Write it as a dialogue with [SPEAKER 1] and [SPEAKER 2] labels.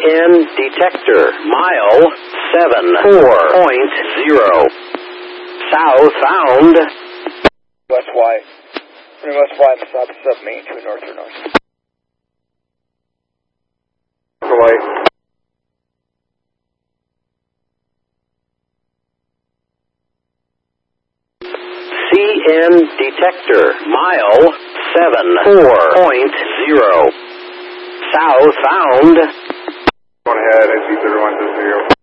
[SPEAKER 1] CN detector, mile 74.0. Southbound.
[SPEAKER 2] West Y. West Y, Masada Sub Main, 2 north or north.
[SPEAKER 3] Hawaii.
[SPEAKER 1] CN detector, mile 74.0. Southbound.
[SPEAKER 3] Going ahead, I see 31 to 0.